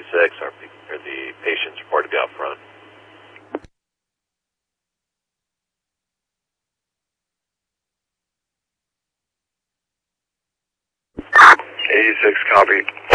86, or the patient's report to be out front. 86, copy.